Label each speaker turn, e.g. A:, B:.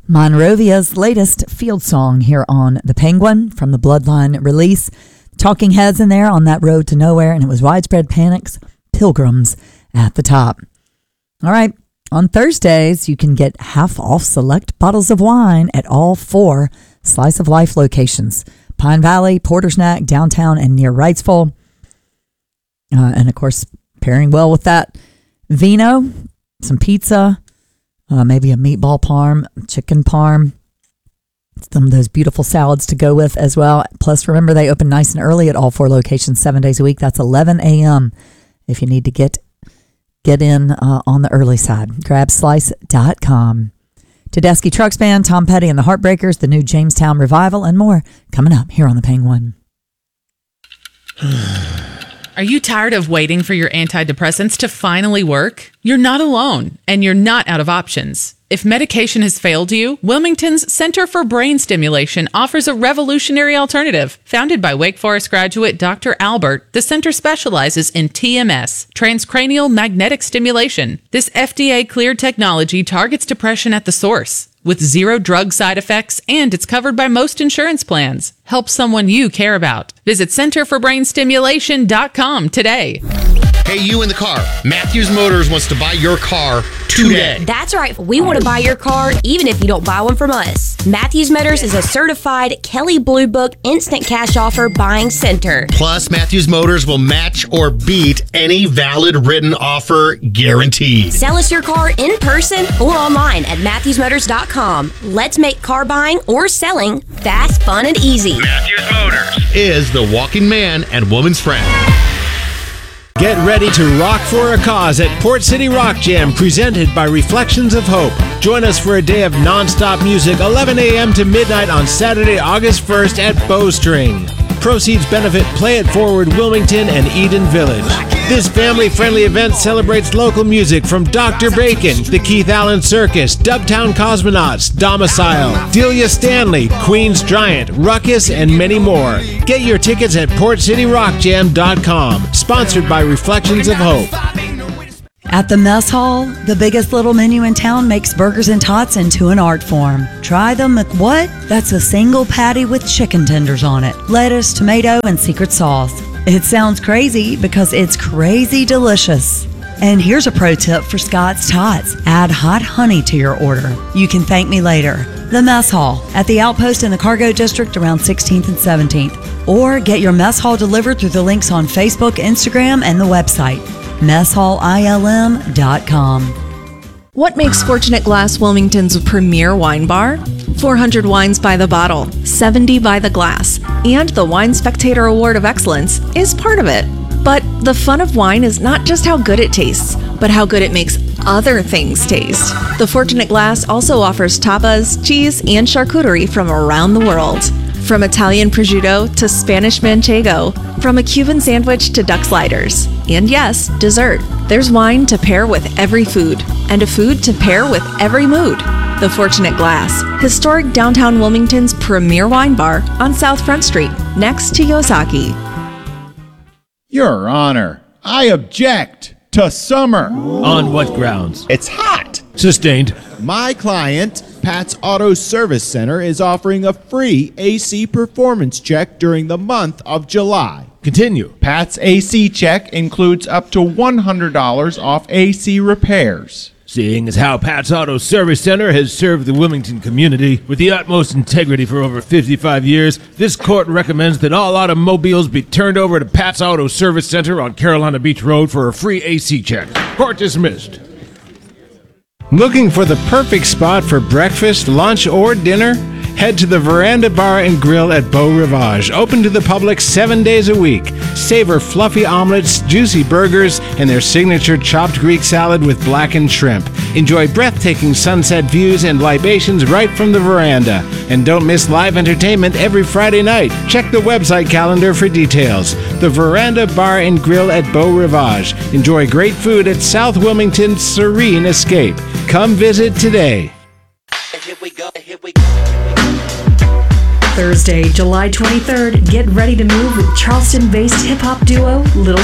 A: Monrovia's latest field song here on The Penguin from the Bloodline release. Talking Heads in there on that road to nowhere, and it was Widespread Panic's Pilgrims at the top. All right, on Thursdays, you can get half off select bottles of wine at all 4 Slice of Life locations. Pine Valley, Porter's Neck, downtown, and near Wrightsville. And of course, pairing well with that, vino, some pizza, maybe a meatball parm, chicken parm, some of those beautiful salads to go with as well. Plus, remember, they open nice and early at all 4 locations, 7 days a week. That's 11 a.m. if you need to get in on the early side. Grabslice.com. Tedeschi Trucks Band, Tom Petty and the Heartbreakers, the new Jamestown Revival, and more coming up here on The Penguin.
B: Are you tired of waiting for your antidepressants to finally work? You're not alone, and you're not out of options. If medication has failed you, Wilmington's Center for Brain Stimulation offers a revolutionary alternative. Founded by Wake Forest graduate Dr. Albert, the center specializes in TMS, transcranial magnetic stimulation. This FDA-cleared technology targets depression at the source. With 0 drug side effects, and it's covered by most insurance plans. Help someone you care about. Visit centerforbrainstimulation.com today.
C: Hey, you in the car. Matthews Motors wants to buy your car today.
D: That's right. We want to buy your car even if you don't buy one from us. Matthews Motors is a certified Kelley Blue Book instant cash offer buying center.
C: Plus, Matthews Motors will match or beat any valid written offer guaranteed.
D: Sell us your car in person or online at MatthewsMotors.com. Let's make car buying or selling fast, fun, and easy.
C: Matthews Motors is the walking man and woman's friend.
E: Get ready to rock for a cause at Port City Rock Jam, presented by Reflections of Hope. Join us for a day of non-stop music, 11 a.m. to midnight on Saturday, August 1st at Bowstring. Proceeds benefit Play It Forward Wilmington and Eden Village. This family-friendly event celebrates local music from Dr. Bacon, the Keith Allen Circus, Dubtown Cosmonauts, Domicile, Delia Stanley, Queen's Giant, Ruckus, and many more. Get your tickets at PortCityRockJam.com. Sponsored by Reflections of Hope.
A: At the Mess Hall, the biggest little menu in town makes burgers and tots into an art form. Try the McWhat? That's a single patty with chicken tenders on it, lettuce, tomato, and secret sauce. It sounds crazy because it's crazy delicious. And here's a pro tip for Scott's Tots. Add hot honey to your order. You can thank me later. The Mess Hall at the Outpost in the Cargo District around 16th and 17th. Or get your Mess Hall delivered through the links on Facebook, Instagram, and the website, messhalilm.com.
F: What makes Fortunate Glass Wilmington's premier wine bar? 400 wines by the bottle, 70 by the glass, and the Wine Spectator Award of Excellence is part of it. But the fun of wine is not just how good it tastes, but how good it makes other things taste. The Fortunate Glass also offers tapas, cheese, and charcuterie from around the world. From Italian prosciutto to Spanish manchego, from a Cuban sandwich to duck sliders. And yes, dessert. There's wine to pair with every food, and a food to pair with every mood. The Fortunate Glass, historic downtown Wilmington's premier wine bar on South Front Street, next to Yosaki.
G: Your Honor, I object to summer.
E: On what grounds?
G: It's hot.
E: Sustained.
G: My client, Pat's Auto Service Center, is offering a free AC performance check during the month of July.
E: Continue.
G: Pat's AC check includes up to $100 off AC repairs.
E: Seeing as how Pat's Auto Service Center has served the Wilmington community with the utmost integrity for over 55 years, this court recommends that all automobiles be turned over to Pat's Auto Service Center on Carolina Beach Road for a free AC check. Court dismissed.
H: Looking for the perfect spot for breakfast, lunch, or dinner? Head to the Veranda Bar and Grill at Beau Rivage, open to the public 7 days a week. Savor fluffy omelets, juicy burgers, and their signature chopped Greek salad with blackened shrimp. Enjoy breathtaking sunset views and libations right from the veranda. And don't miss live entertainment every Friday night. Check the website calendar for details. The Veranda Bar and Grill at Beau Rivage. Enjoy great food at South Wilmington's Serene Escape. Come visit today.
I: Here we go.
J: Thursday, July 23rd, get ready to move with Charleston-based hip-hop duo Little